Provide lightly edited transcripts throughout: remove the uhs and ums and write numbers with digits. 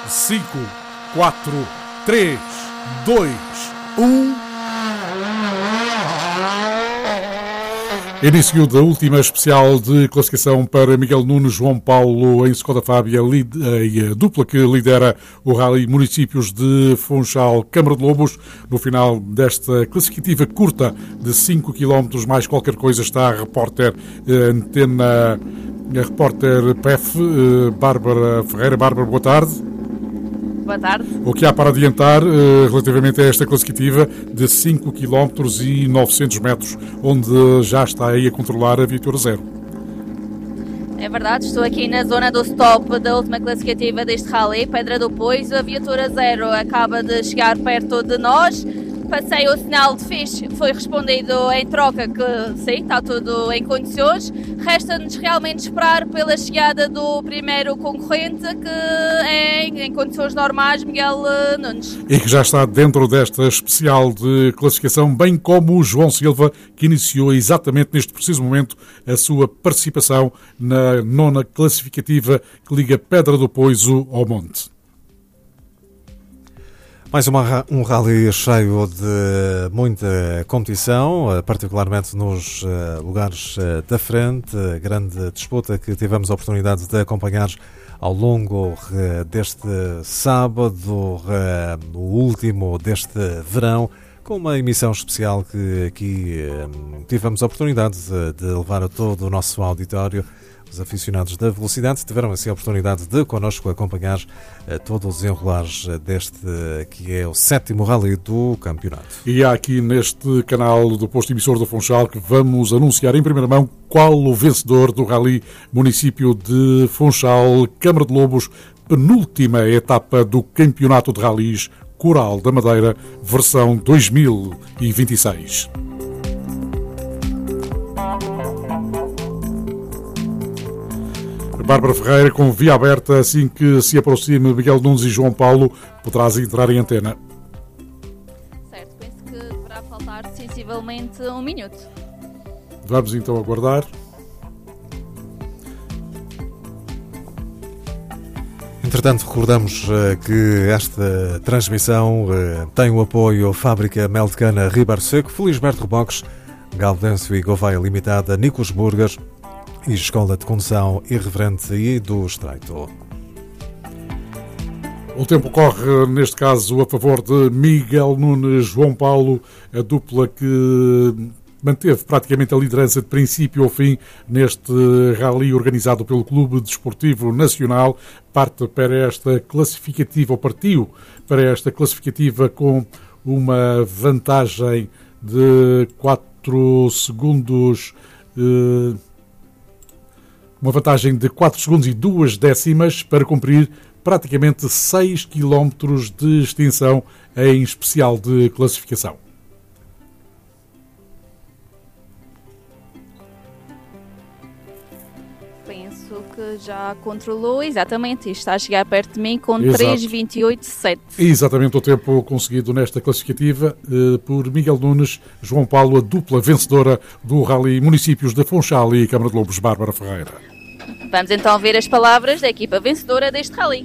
5, 4, 3, 2, 1. Início da última especial de classificação para Miguel Nunes, João Paulo em Skoda Fábia e a dupla que lidera o Rally Municípios de Funchal, Câmara de Lobos. No final desta classificativa curta de 5 km mais qualquer coisa está a repórter Antena, a repórter PEF, Bárbara Ferreira. Bárbara, boa tarde. Boa tarde. O que há para adiantar relativamente a esta classificativa de 5 km e 900 metros, onde já está aí a controlar a Viatura Zero? É verdade, estou aqui na zona do stop da última classificativa deste rally, Pedra do Pois. A Viatura Zero acaba de chegar perto de nós. Passei o sinal de fixe, foi respondido em troca que sim, está tudo em condições. Resta-nos realmente esperar pela chegada do primeiro concorrente, que é em condições normais, Miguel Nunes. E que já está dentro desta especial de classificação, bem como o João Silva, que iniciou exatamente neste preciso momento a sua participação na 9ª classificativa que liga Pedra do Poiso ao Monte. Mais um rally cheio de muita competição, particularmente nos lugares da frente. Grande disputa que tivemos a oportunidade de acompanhar ao longo deste sábado, o último deste verão, com uma emissão especial que aqui tivemos a oportunidade de levar a todo o nosso auditório. Os aficionados da velocidade tiveram assim a oportunidade de connosco acompanhar todos os desenrolares deste que é o 7º rally do campeonato. E há aqui neste canal do posto emissor do Funchal que vamos anunciar em primeira mão qual o vencedor do Rally Município de Funchal, Câmara de Lobos, penúltima etapa do Campeonato de Rallys Coral da Madeira, versão 2026. Bárbara Ferreira, com via aberta, assim que se aproxime Miguel Nunes e João Paulo, poderás entrar em antena. Certo, penso que deverá faltar sensivelmente 1 minuto. Vamos então aguardar. Entretanto, recordamos que esta transmissão tem o apoio Fábrica Mel de Cana Ribeiro Seco, Felisberto Reboques, Gaudêncio e Gouveia Limitada, Nicolas Burgas e Escola de Condução Irreverente e do Estreito. O tempo corre, neste caso, a favor de Miguel Nunes, João Paulo, a dupla que manteve praticamente a liderança de princípio ao fim neste rally organizado pelo Clube Desportivo Nacional. Parte para esta classificativa, ou partiu para esta classificativa com uma vantagem de 4 segundos... Uma vantagem de 4 segundos e 2 décimas para cumprir praticamente 6 km de extensão em especial de classificação. Penso que já controlou exatamente isto. Está a chegar perto de mim com 3:28.7. Exatamente o tempo conseguido nesta classificativa por Miguel Nunes, João Paulo, a dupla vencedora do Rally Municípios de Funchal e Câmara de Lobos, Bárbara Ferreira. Vamos então ver as palavras da equipa vencedora deste rally.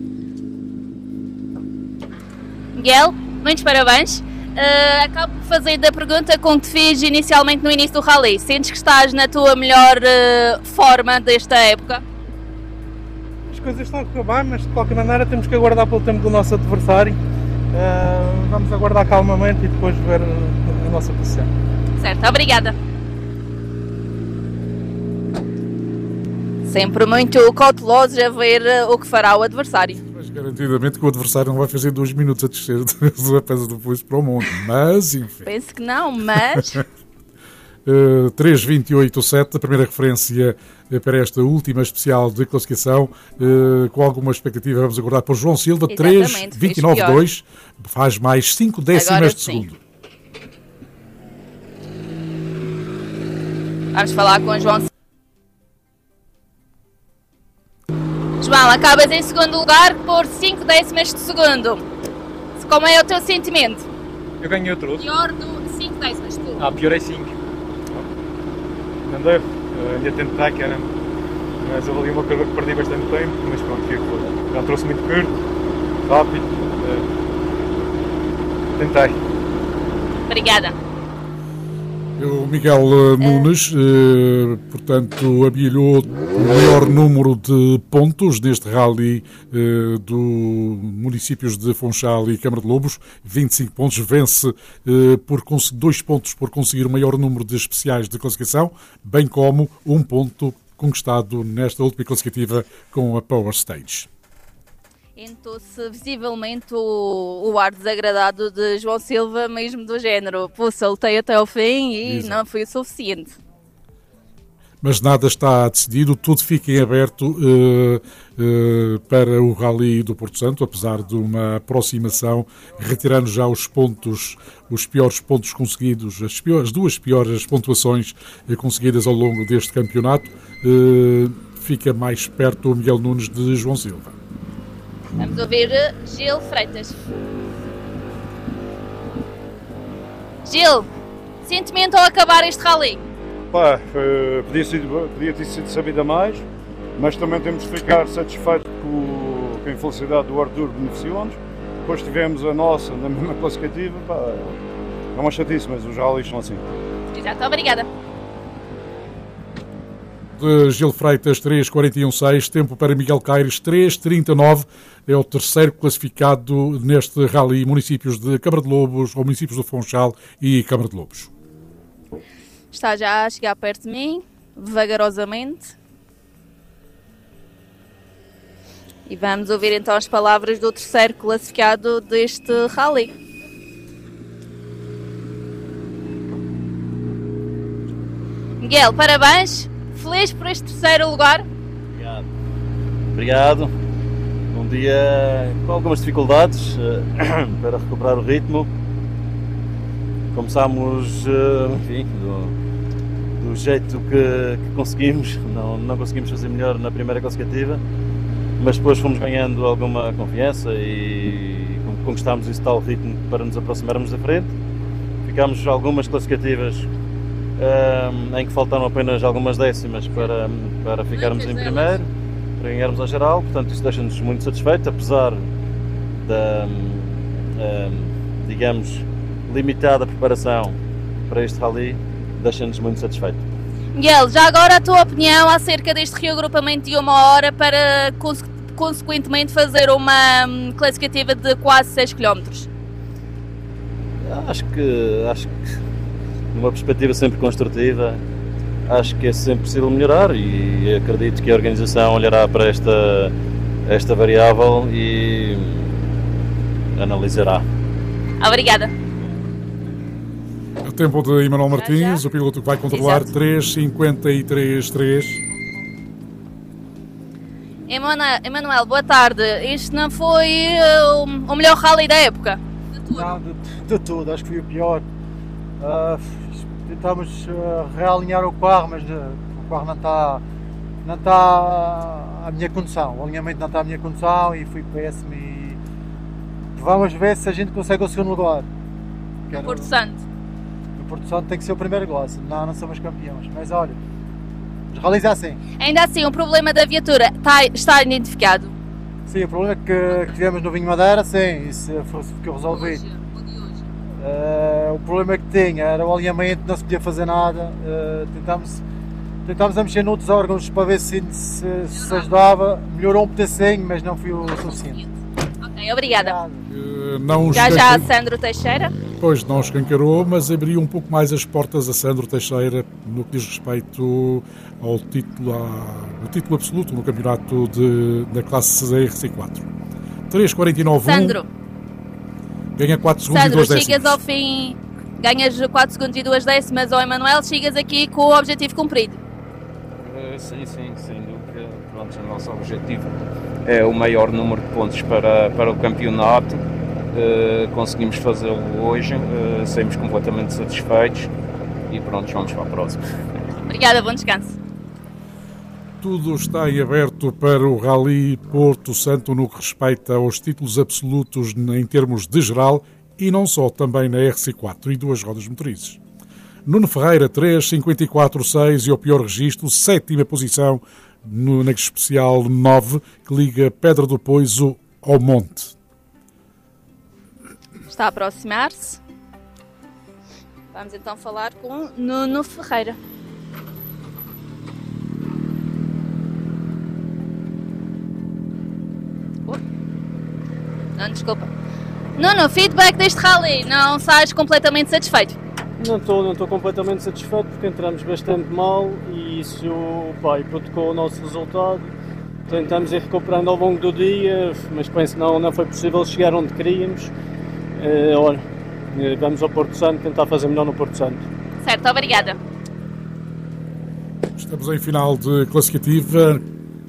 Miguel, muitos parabéns. Acabo de fazer da pergunta com que te fiz inicialmente no início do rally. Sentes que estás na tua melhor forma desta época? As coisas estão a correr bem, mas de qualquer maneira temos que aguardar pelo tempo do nosso adversário. Vamos aguardar calmamente e depois ver a nossa posição. Certo, obrigada. Sempre muito cautelosos a ver o que fará o adversário. Mas garantidamente que o adversário não vai fazer 2 minutos a descer da Pedra do Poiso para o monte. Mas, enfim. Penso que não, mas... 3:28.7, a primeira referência para esta última especial de classificação, com alguma expectativa. Vamos aguardar por João Silva. 3:29.2, faz mais 5 décimas de segundo. Vamos falar com o João Silva. João, acabas em segundo lugar por 5 décimas de segundo. Como é o teu sentimento? Eu ganhei outro. Pior do 5 décimas de segundo. Pior é 5. Não deve, ainda tento dar, cara. Mas houve ali uma curva que perdi bastante tempo, mas pronto, já trouxe muito perto. rápido. Tentei. Obrigada. O Miguel Nunes, portanto, abilhou o maior número de pontos neste rally do municípios de Funchal e Câmara de Lobos, 25 pontos, vence por 2 pontos por conseguir o maior número de especiais de classificação, bem como 1 ponto conquistado nesta última classificativa com a Power Stage. Entou-se visivelmente o ar desagradado de João Silva, mesmo do género. Pô, lutei até ao fim e Exato. não foi o suficiente. Mas nada está decidido, tudo fica em aberto para o Rally do Porto Santo, apesar de uma aproximação, retirando já os pontos, os piores pontos conseguidos, as 2 piores pontuações conseguidas ao longo deste campeonato, fica mais perto o Miguel Nunes de João Silva. Vamos ouvir Gil Freitas. Gil, sentimento ao acabar este rally? Pá, podia ter sido sabido a mais, mas também temos de ficar satisfeitos com a infelicidade do Arthur beneficiou-nos. Depois tivemos a nossa na mesma classificativa. Pá, é uma chatice, mas os rallies são assim. Exato, obrigada. De Gil Freitas, 3:41.6, tempo para Miguel Caires, 3:39, é o terceiro classificado neste rally municípios de Câmara de Lobos, ou municípios do Funchal e Câmara de Lobos. Está já a chegar perto de mim, vagarosamente. E vamos ouvir então as palavras do terceiro classificado deste rally. Miguel, parabéns! Feliz por este terceiro lugar? Obrigado. Um dia com algumas dificuldades para recuperar o ritmo. Começámos, enfim, do jeito que conseguimos. Não conseguimos fazer melhor na primeira classificativa, mas depois fomos ganhando alguma confiança e conquistámos esse tal ritmo para nos aproximarmos da frente. Ficámos algumas classificativas em que faltaram apenas algumas décimas para ficarmos em primeiro, para ganharmos a geral, portanto isso deixa-nos muito satisfeitos, apesar da, digamos, limitada preparação para este rally, deixa-nos muito satisfeitos. Miguel, já agora a tua opinião acerca deste reagrupamento de 1 hora para consequentemente fazer uma classificativa de quase 6 km? Acho que numa perspectiva sempre construtiva, acho que é sempre possível melhorar e acredito que a organização olhará para esta variável e analisará. Obrigada. O tempo de Emanuel Martins, o piloto que vai controlar. Exato. 3:53.3. Emanuel, boa tarde. Este não foi o melhor rally da época? De tudo? Não, de tudo. Acho que foi o pior. Tentámos realinhar o carro, mas o carro não está à minha condição. O alinhamento não está à minha condição e foi péssimo. E vamos ver se a gente consegue o segundo lugar. No Porto Santo. No Porto Santo tem que ser o primeiro lugar, senão não somos campeões. Mas olha, os rallies é assim. Ainda assim, o problema da viatura está identificado? Sim, o problema que tivemos no Vinho Madeira, sim, isso ficou resolvido. O problema que tinha era o alinhamento, não se podia fazer nada. Tentámos a mexer noutros órgãos para ver se ajudava. Melhorou um pedacinho, mas não foi o suficiente. Ok, obrigada. Não já a Sandro Teixeira? Pois não escancarou, mas abriu um pouco mais as portas a Sandro Teixeira no que diz respeito ao título absoluto no campeonato da classe RC4. 3:49.1. Sandro. Ganha 4 segundos Sandro, e 2 décimas. chegas ao fim, ganhas 4 segundos e 2 décimas ao Emanuel, chegas aqui com o objetivo cumprido. Sim, sem dúvida. Pronto, o nosso objetivo é o maior número de pontos para o campeonato. Conseguimos fazê-lo hoje, saímos completamente satisfeitos e pronto, vamos para a próxima. Obrigada, bom descanso. Tudo está em aberto para o Rally Porto Santo no que respeita aos títulos absolutos em termos de geral e não só, também na RC4 e 2 rodas motrizes. Nuno Ferreira, 3:54.6 e ao pior registro, 7ª posição no especial 9, que liga Pedra do Poiso ao Monte. Está a aproximar-se. Vamos então falar com Nuno Ferreira. Não, desculpa. Nuno, feedback deste rally. Não sais completamente satisfeito? Não estou completamente satisfeito porque entramos bastante mal e isso hipotecou o nosso resultado. Tentamos ir recuperando ao longo do dia, mas penso que não foi possível chegar onde queríamos. Vamos ao Porto Santo tentar fazer melhor no Porto Santo. Certo, obrigada. Estamos em final de classificativa.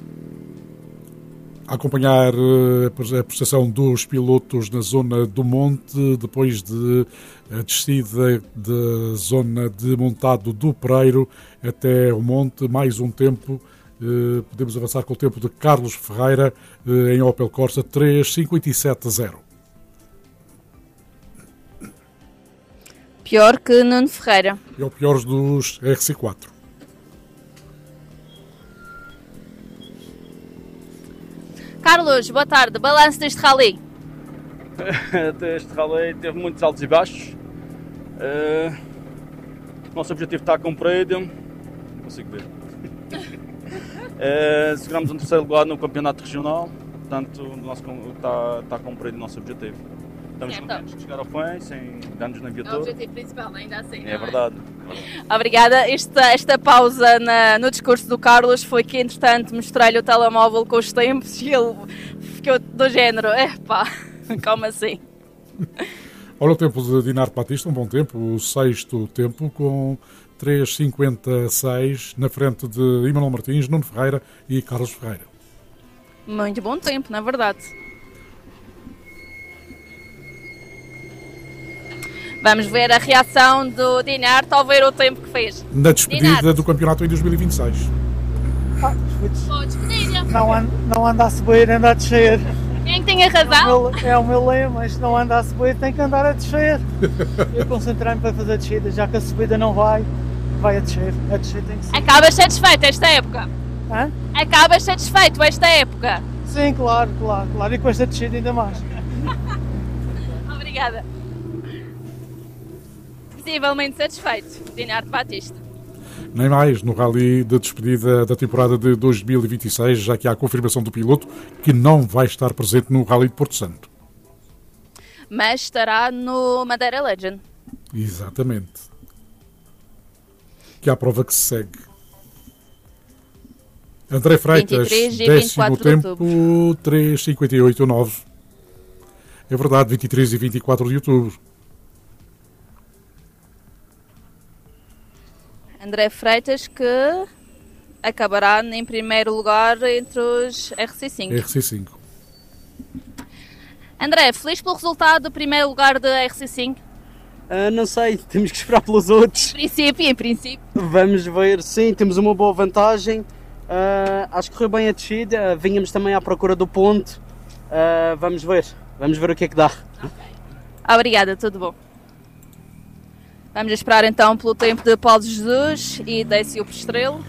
A acompanhar a prestação dos pilotos na zona do monte, depois de a descida da zona de montado do Pereiro até o monte, mais um tempo. Podemos avançar com o tempo de Carlos Ferreira em Opel Corsa 3:57.0. Pior que Nuno Ferreira. É o pior dos RC4. Carlos, boa tarde. Balanço deste rally. Este rally teve muitos altos e baixos. Nosso objetivo está cumprido. Não consigo ver. Seguramos um terceiro lugar no campeonato regional. Portanto, está cumprido o nosso objetivo. Estamos contentes de chegar ao fim, sem danos na viatura. É o objetivo principal, ainda assim. É verdade. Obrigada. Esta pausa no discurso do Carlos foi que, entretanto, mostrei-lhe o telemóvel com os tempos e ele ficou do género. Como assim? Olha o tempo de Dinar Batista, um bom tempo, o sexto tempo, com 3:56 na frente de Emanuel Martins, Nuno Ferreira e Carlos Ferreira. Muito bom tempo, na verdade. Vamos ver a reação do Dinar, ao ver o tempo que fez. Na despedida Dinar. do campeonato em 2026. Despedida. Não anda a subir, anda a descer. Quem tem a razão? É o meu lema, isto não anda a subir, tem que andar a descer. Eu concentrei-me para fazer a descida, já que a subida não vai a descer. A descer tem que ser. Acabas satisfeito esta época? Hã? Acabas satisfeito esta época? Sim, claro. E com esta descida ainda mais. Obrigada. Possivelmente satisfeito, Dinar Batista. Nem mais no rally de despedida da temporada de 2026, já que há a confirmação do piloto que não vai estar presente no rally de Porto Santo. Mas estará no Madeira Legend. Exatamente. Que é a prova que se segue. André Freitas, 23 e décimo 24 de tempo, outubro. 3:58.9. É verdade, 23 e 24 de outubro. André Freitas, que acabará em primeiro lugar entre os RC5. RC5. André, feliz pelo resultado do primeiro lugar da RC5? Não sei, temos que esperar pelos outros. Em princípio. Vamos ver, sim, temos uma boa vantagem. Acho que correu bem a descida. Vínhamos também à procura do ponto. Vamos ver o que é que dá. Obrigada, tudo bom. Vamos esperar então pelo tempo de Paulo Jesus e Décio Prestrelo.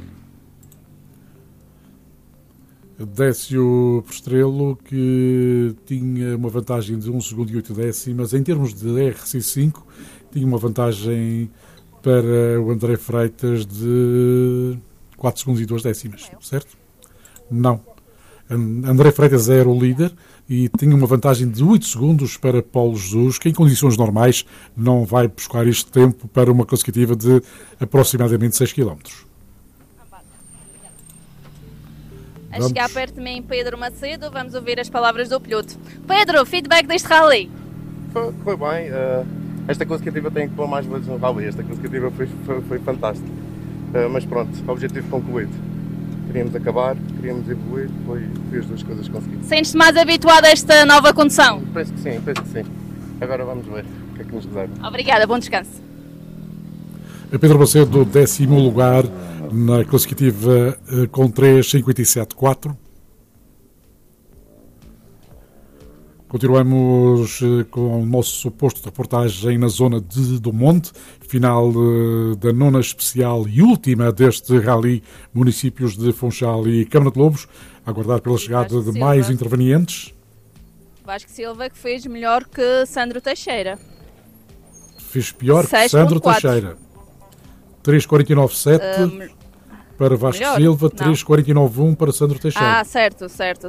Décio Prestrelo, que tinha uma vantagem de 1 segundo e 8 décimas. Em termos de RC5, tinha uma vantagem para o André Freitas de 4 segundos e 2 décimas, certo? Não. André Freitas era o líder e tinha uma vantagem de 8 segundos para Paulo Jesus, que em condições normais não vai buscar este tempo para uma classificativa de aproximadamente 6 km. A chegar perto de mim, Pedro Macedo, vamos ouvir as palavras do piloto. Pedro, feedback deste rally? Foi bem. Esta classificativa tem que pôr mais vezes no rally. Esta classificativa foi fantástica. Mas pronto, objetivo concluído. Queríamos acabar, queríamos evoluir, foi as duas coisas que conseguimos. Sentes-te mais habituado a esta nova condução? Penso que sim. Agora vamos ver o que é que nos reserva. Obrigada, bom descanso. A Pedro Macedo, 10º lugar na classificativa com 3:57.4. Continuamos com o nosso posto de reportagem na zona do Monte, final da 9ª especial e última deste rally, municípios de Funchal e Câmara de Lobos, a aguardar pela chegada de mais intervenientes. Vasco Silva que fez melhor que Sandro Teixeira. Fez pior que Sandro Teixeira. 3:49.7 para Vasco melhor? Silva, 3:49.1 para Sandro Teixeira. Ah, certo.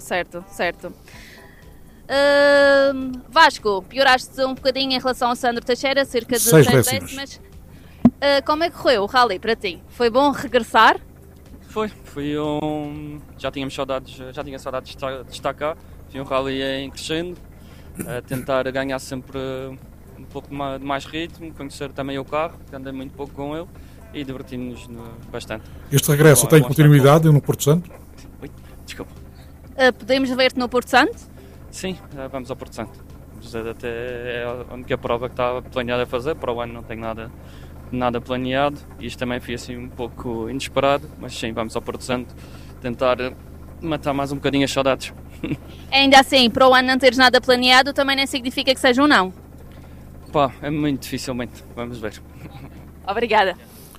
Vasco, pioraste um bocadinho em relação ao Sandro Teixeira, cerca de 6 6 décimos. décimas. Como é que correu o rally para ti? Foi bom regressar? Foi já tinha saudades de destacar. Foi um rally em crescendo, a tentar ganhar sempre um pouco de mais ritmo, conhecer também o carro, que andei muito pouco com ele e divertimos-nos bastante. Este regresso tem continuidade no Porto Santo? Ui, desculpa. Podemos ver-te no Porto Santo? Sim, vamos ao Porto Santo. Até é a única prova que estava planeada a fazer, para o ano não tenho nada planeado. Isto também foi assim um pouco inesperado, mas sim, vamos ao Porto Santo tentar matar mais um bocadinho as saudades. Ainda assim, para o ano não teres nada planeado também nem significa que seja um não. Pá, é muito dificilmente, vamos ver. Obrigada.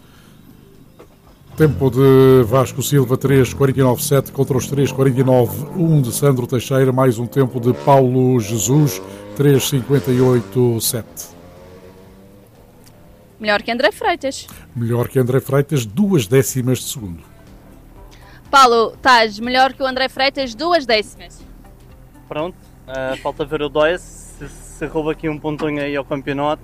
Tempo de Vasco Silva, 3:49.7 contra os 3:49.1 de Sandro Teixeira, mais um tempo de Paulo Jesus, 3:58.7. Melhor que André Freitas. Melhor que André Freitas, 2 décimas de segundo. Paulo, estás melhor que o André Freitas, 2 décimas. Pronto, falta ver o Dois, se rouba aqui um pontinho aí ao campeonato.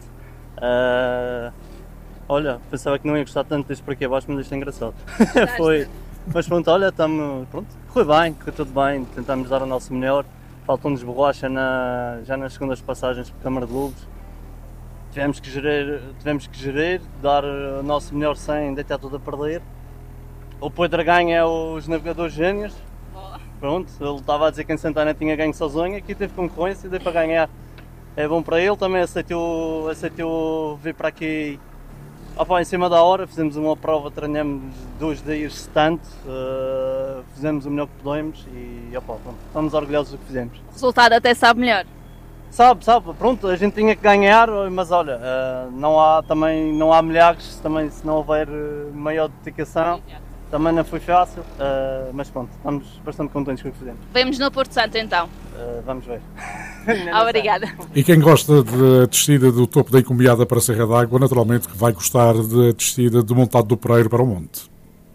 Olha, pensava que não ia gostar tanto disto por aqui abaixo, mas isto é engraçado. Foi. Mas pronto, olha, estamos. Pronto, correu bem, correu tudo bem, tentamos dar o nosso melhor. Faltou-nos borracha já nas segundas passagens por Câmara de Lobos. Tivemos que gerir, dar o nosso melhor sem deitar tudo a perder. O Pedro ganha os navegadores gênios. Pronto, ele estava a dizer que em Santana tinha ganho sozinho, aqui teve concorrência, deu para ganhar. É bom para ele, também aceitou vir para aqui em cima da hora, fizemos uma prova, treinamos 2 dias tanto, fizemos o melhor que podemos e pronto, estamos orgulhosos do que fizemos. O resultado até sabe melhor. Sabe, pronto, a gente tinha que ganhar, mas olha, não há milagres, também se não houver maior dedicação, também não foi fácil, mas pronto, estamos bastante contentes com o que fizemos. Vemos no Porto Santo então. Vamos ver. Obrigada. E quem gosta da descida do topo da Encombiada para a Serra d'Água, naturalmente que vai gostar da descida do Montado do Pereiro para o Monte.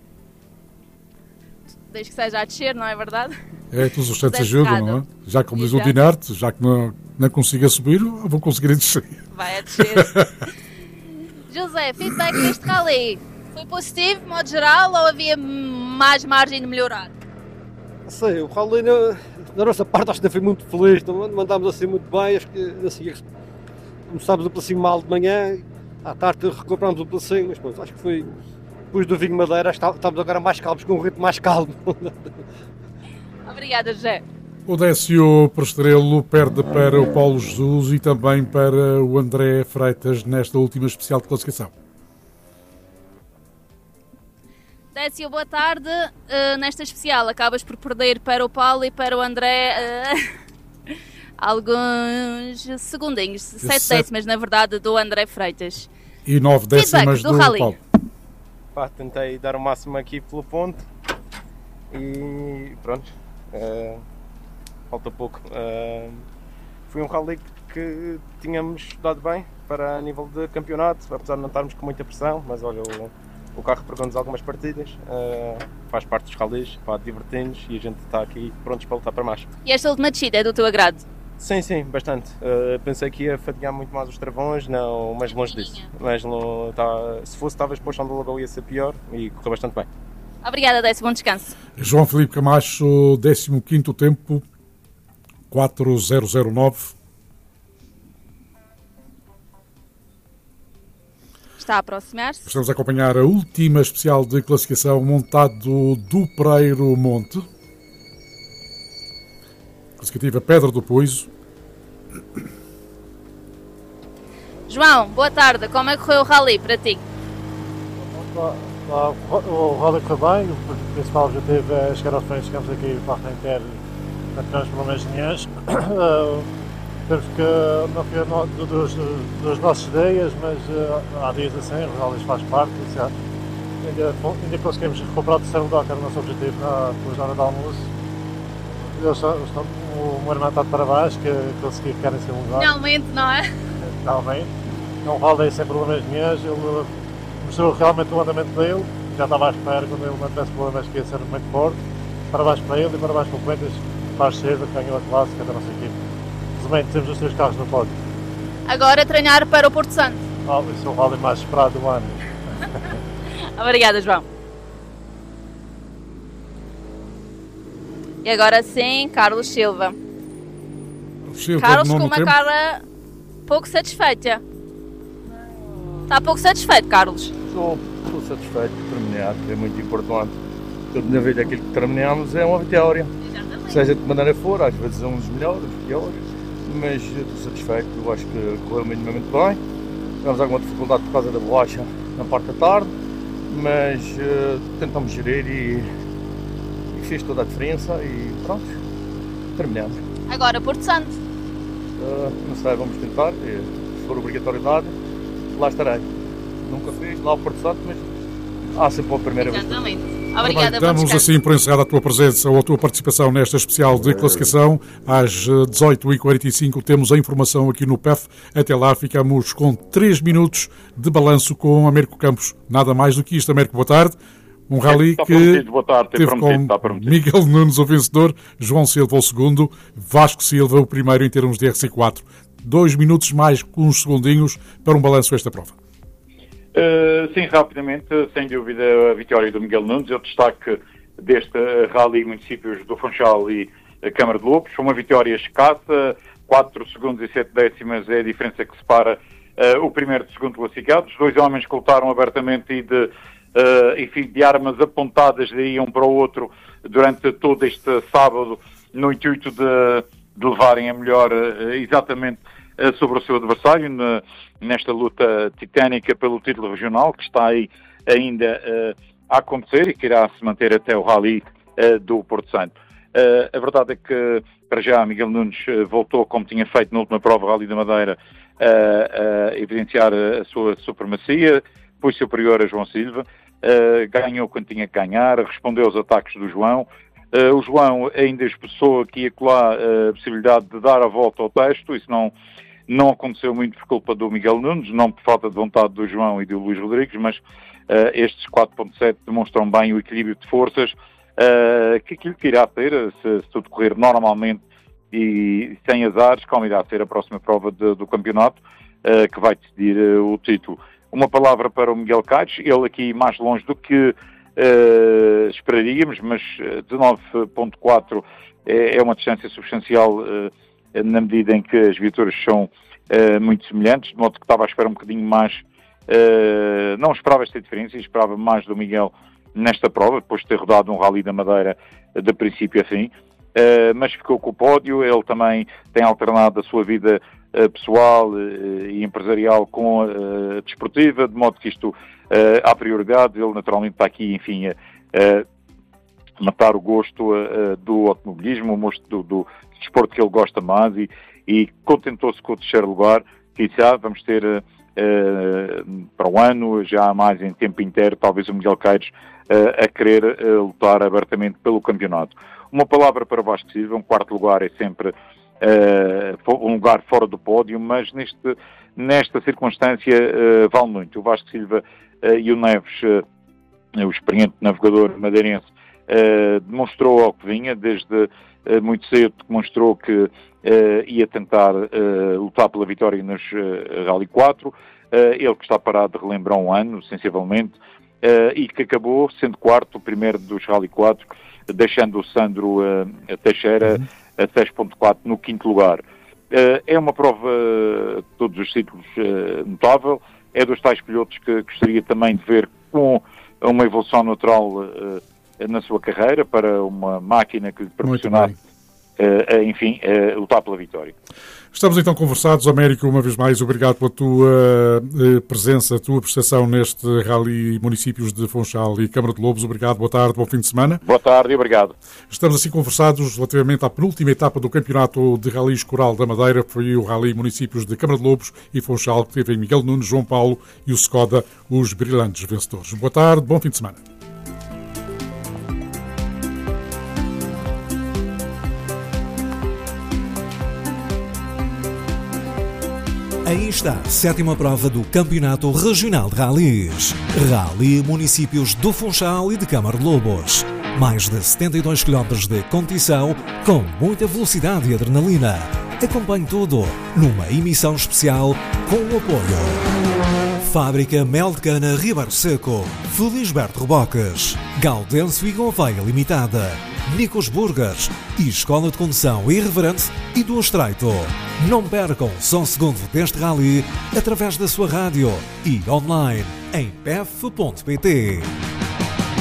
Desde que seja a descer, não é verdade? É, todos os santos ajudam, não é? Já como diz o Dinarte, já que não consiga subir, eu vou conseguir descer. Vai a descer. José, feedback deste rally. Foi positivo, de modo geral, ou havia mais margem de melhorar? Não sei, o rally na nossa parte acho que foi muito feliz, mandámos assim muito bem, acho que assim, começámos o placinho mal de manhã, à tarde recuperámos o placinho, mas pronto, acho que foi, depois do vinho Madeira, estamos agora mais calmos, com um ritmo mais calmo. Obrigada, José. O Décio Prestrelo perde para o Paulo Jesus e também para o André Freitas nesta última especial de classificação. Décio, boa tarde. Nesta especial acabas por perder para o Paulo e para o André alguns segundinhos, 7 décimas na verdade do André Freitas. E 9 décimas do Paulo. Tentei dar o máximo aqui pelo ponto e pronto, falta pouco. Foi um rally que tínhamos dado bem para a nível de campeonato, apesar de não estarmos com muita pressão, mas olha, o carro perdeu-nos algumas partidas, faz parte dos rallies, divertimos e a gente está aqui prontos para lutar para mais. E esta última descida é do teu agrado? Sim, bastante. Pensei que ia fatigar muito mais os travões, não, mas longe disso. Mas se fosse talvez para o chão do Lagoa ia ser pior e correu bastante bem. Obrigada, Décio, bom descanso. João Filipe Camacho, 15º tempo, 4:009. Está a aproximar-se. Estamos a acompanhar a última especial de classificação Montado do Pereiro Monte. Classificativa Pedra do Poiso. João, boa tarde. Como é que correu o rally para ti? O rally foi bem. O principal objetivo é chegar ao fim. Chegamos aqui para a Renter, tivemos problemas engenheiros. Temos que não foi dos nossos dias, mas há dias assim, os rallies faz parte. Ainda conseguimos recuperar o terceiro lugar, que era o nosso objetivo depois da hora do almoço. O o Renato está de parabéns, que conseguiu ficar em segundo lugar. Finalmente, não é? Finalmente. Não ralei sem problemas nenhum, ele mostrou realmente o andamento dele, já estava à espera quando ele não tivesse problemas que ia ser muito forte. Parabéns para ele e parabéns para o Coentas, faz cedo, que ganhou a clássica da nossa equipe. Resumindo, temos os 3 carros no pódio. Agora treinar para o Porto Santo. Esse é o rally mais esperado do ano. Obrigada, João. E agora sim, Carlos Silva. Carlos com uma cara pouco satisfeita. Está pouco satisfeito, Carlos? Estou satisfeito de terminar, que é muito importante. Toda na vida aquilo que terminamos é uma vitória. Exatamente. Seja de que maneira for, às vezes uns melhores, uns piores, mas estou satisfeito, eu acho que correu minimamente bem. Tivemos alguma dificuldade por causa da borracha na parte da tarde, mas tentamos gerir e fez toda a diferença e pronto, terminamos. Agora Porto Santo. Não sei, vamos tentar, se for obrigatoriedade, lá estarei. Nunca fiz lá o Porto Santo, mas há sempre a primeira vez. Exatamente. Obrigada, damos assim por encerrada a tua presença ou a tua participação nesta especial de classificação. Às 18h45 temos a informação aqui no PEF. Até lá ficamos com 3 minutos de balanço com Américo Campos. Nada mais do que isto. Américo, boa tarde. Um rally que teve com Miguel Nunes o vencedor, João Silva o segundo, Vasco Silva o primeiro em termos de RC4. 2 minutos mais com uns segundinhos para um balanço esta prova. Sim, rapidamente, sem dúvida a vitória do Miguel Nunes. Eu destaque deste rally municípios do Funchal e a Câmara de Lobos. Foi uma vitória escassa, 4 segundos e 7 décimas é a diferença que separa o primeiro do segundo classificado. Os 2 homens que lutaram abertamente e de armas apontadas de aí um para o outro durante todo este sábado, no intuito de levarem a melhor exatamente sobre o seu adversário nesta luta titânica pelo título regional que está aí ainda a acontecer e que irá se manter até o rally do Porto Santo. A verdade é que para já Miguel Nunes voltou, como tinha feito na última prova, Rally da Madeira, a evidenciar a sua supremacia, foi superior a João Silva, ganhou quando tinha que ganhar, respondeu aos ataques do João. O João ainda expressou aqui e acolá a possibilidade de dar a volta ao texto. Isso não aconteceu muito por culpa do Miguel Nunes, não por falta de vontade do João e do Luís Rodrigues, mas estes 4.7 demonstram bem o equilíbrio de forças que aquilo que irá ter, se tudo correr normalmente e sem azares, como irá ser a próxima prova do campeonato, que vai decidir o título. Uma palavra para o Miguel Caires, ele aqui mais longe do que esperaríamos, mas 19.4 é uma distância substancial na medida em que as viaturas são muito semelhantes, de modo que estava a esperar um bocadinho mais, não esperava esta diferença, esperava mais do Miguel nesta prova, depois de ter rodado um Rally da Madeira de princípio a fim, mas ficou com o pódio. Ele também tem alternado a sua vida pessoal e empresarial com a desportiva, de modo que isto há prioridade. Ele naturalmente está aqui, enfim, a matar o gosto do automobilismo, o gosto do desporto que ele gosta mais e contentou-se com o terceiro lugar. Quizá vamos ter para o ano, já mais em tempo inteiro, talvez o Miguel Caires a querer lutar abertamente pelo campeonato. Uma palavra para o Vasco Silva, um quarto lugar é sempre um lugar fora do pódio, mas nesta circunstância vale muito. O Vasco Silva e o Neves, o experiente navegador madeirense, demonstrou ao que vinha, desde muito cedo demonstrou que ia tentar lutar pela vitória nos Rally 4, ele que está parado de relembrar um ano, sensivelmente, e que acabou sendo quarto, o primeiro dos Rally 4, deixando o Sandro Teixeira a 6.4 no quinto lugar. É uma prova de todos os títulos notável, é dos tais pilotos que gostaria também de ver com uma evolução natural na sua carreira, para uma máquina que lhe proporcionasse, enfim, lutar pela vitória. Estamos então conversados. Américo, uma vez mais, obrigado pela tua presença, a tua prestação neste Rally Municípios de Funchal e Câmara de Lobos. Obrigado, boa tarde, bom fim de semana. Boa tarde e obrigado. Estamos assim conversados relativamente à penúltima etapa do Campeonato de Rallys Coral da Madeira, que foi o Rally Municípios de Câmara de Lobos e Funchal, que teve em Miguel Nunes, João Paulo e o Skoda, os brilhantes vencedores. Boa tarde, bom fim de semana. Aí está a 7ª prova do Campeonato Regional de Rallys. Rally Municípios do Funchal e de Câmara de Lobos. Mais de 72 km de competição com muita velocidade e adrenalina. Acompanhe tudo numa emissão especial com o apoio Fábrica Mel de Cana Ribeiro Seco, Felisberto Reboques, Gaudêncio e Gouveia Limitada, Nicos Burgers e Escola de Condução Irreverente e do Estreito. Não percam só um segundo deste rally através da sua rádio e online em pef.pt.